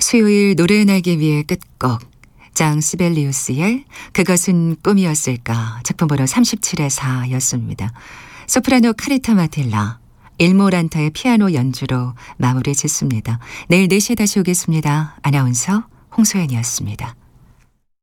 수요일 노래 날개 위의 끝곡 장 시벨리우스의 그것은 꿈이었을까 작품 번호 37의 4였습니다. 소프라노 카리타 마틸라, 일모란타의 피아노 연주로 마무리 짓습니다. 내일 4시에 다시 오겠습니다. 아나운서 홍소연이었습니다.